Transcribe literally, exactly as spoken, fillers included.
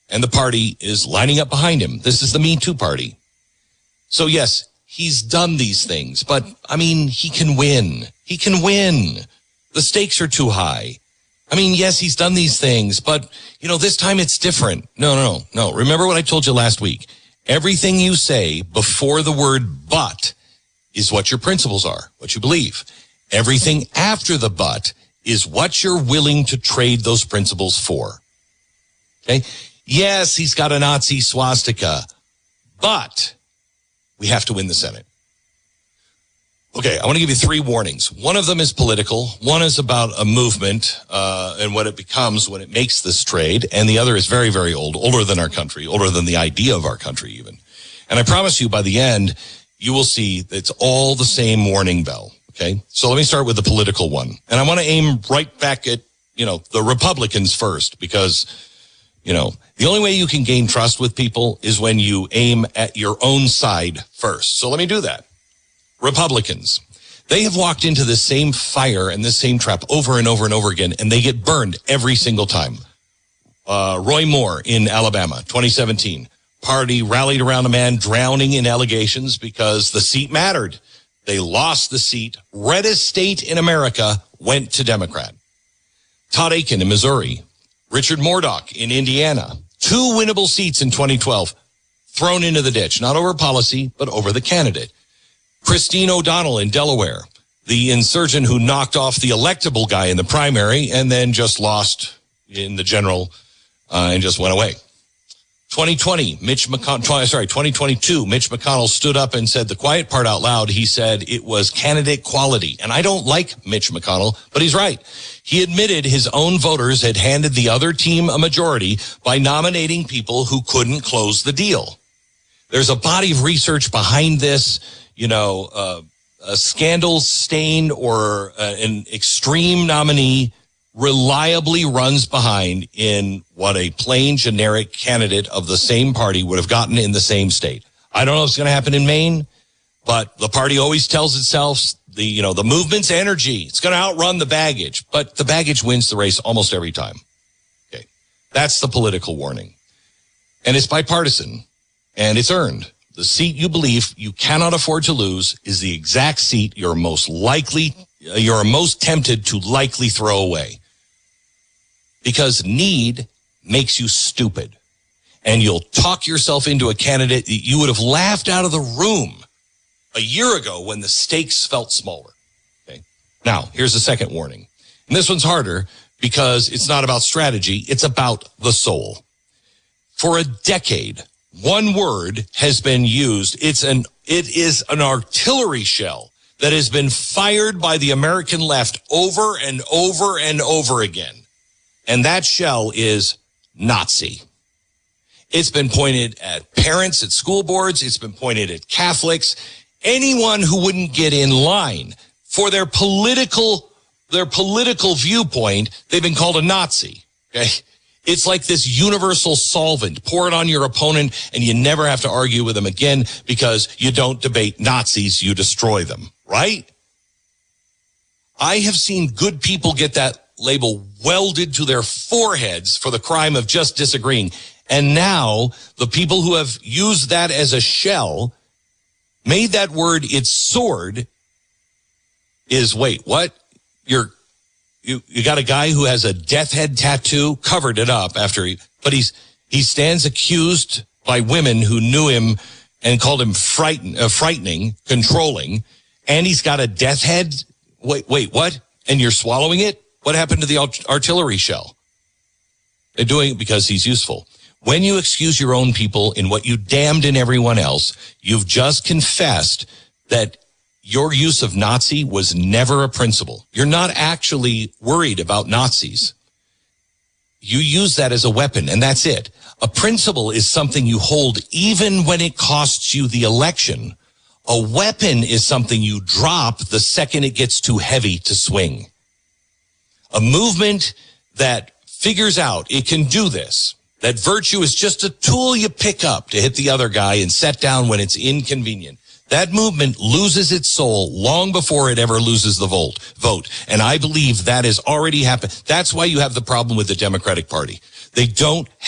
and the party is lining up behind him. This is the Me Too party. So yes, he's done these things, but I mean, he can win. He can win. The stakes are too high. I mean, yes, he's done these things, but you know, this time it's different. No, no, no, no. Remember what I told you last week. Everything you say before the word but is what your principles are, what you believe. Everything after the but is what you're willing to trade those principles for. Okay? Yes, he's got a Nazi swastika, but we have to win the Senate. Okay, I want to give you three warnings. One of them is political. One is about a movement uh, and what it becomes when it makes this trade. And the other is very, very old, older than our country, older than the idea of our country even. And I promise you by the end, you will see it's all the same warning bell. Okay, so let me start with the political one. And I want to aim right back at, you know, the Republicans first, because, you know, the only way you can gain trust with people is when you aim at your own side first. So let me do that. Republicans, they have walked into the same fire and this same trap over and over and over again, and they get burned every single time. Uh, Roy Moore in Alabama, twenty seventeen. Party rallied around a man drowning in allegations because the seat mattered. They lost the seat. Reddest state in America went to Democrat. Todd Akin in Missouri. Richard Mourdock in Indiana. Two winnable seats in twenty twelve. Thrown into the ditch, not over policy, but over the candidate. Christine O'Donnell in Delaware. The insurgent who knocked off the electable guy in the primary and then just lost in the general uh, and just went away. twenty twenty, Mitch McConnell, sorry, twenty twenty-two, Mitch McConnell stood up and said the quiet part out loud. He said it was candidate quality. And I don't like Mitch McConnell, but he's right. He admitted his own voters had handed the other team a majority by nominating people who couldn't close the deal. There's a body of research behind this, you know, uh, a scandal-stained or uh, an extreme nominee reliably runs behind in what a plain generic candidate of the same party would have gotten in the same state. I don't know if it's going to happen in Maine, but the party always tells itself the, you know, the movement's energy. It's going to outrun the baggage, but the baggage wins the race almost every time. Okay. That's the political warning. And it's bipartisan and it's earned. The seat you believe you cannot afford to lose is the exact seat you're most likely, you're most tempted to likely throw away. Because need makes you stupid. And you'll talk yourself into a candidate that you would have laughed out of the room a year ago when the stakes felt smaller. Okay. Now, here's the second warning. And this one's harder because it's not about strategy. It's about the soul. For a decade, one word has been used. It's an, it is an artillery shell that has been fired by the American left over and over and over again. And that shell is Nazi. It's been pointed at parents, at school boards. It's been pointed at Catholics. Anyone who wouldn't get in line for their political, their political viewpoint, they've been called a Nazi. Okay. It's like this universal solvent. Pour it on your opponent and you never have to argue with them again because you don't debate Nazis, you destroy them, right? I have seen good people get that label welded to their foreheads for the crime of just disagreeing. And now the people who have used that as a shell, made that word its sword, is, wait, what? You're You you got a guy who has a death head tattoo, covered it up after he, but he's he stands accused by women who knew him and called him frighten, uh, frightening, controlling, and he's got a death head. Wait, wait, what? And you're swallowing it? What happened to the art- artillery shell? They're doing it because he's useful. When you excuse your own people in what you damned in everyone else, you've just confessed that your use of Nazi was never a principle. You're not actually worried about Nazis. You use that as a weapon, and that's it. A principle is something you hold even when it costs you the election. A weapon is something you drop the second it gets too heavy to swing. A movement that figures out it can do this, that virtue is just a tool you pick up to hit the other guy and set down when it's inconvenient. That movement loses its soul long before it ever loses the vote. Vote. And I believe that has already happened. That's why you have the problem with the Democratic Party. They don't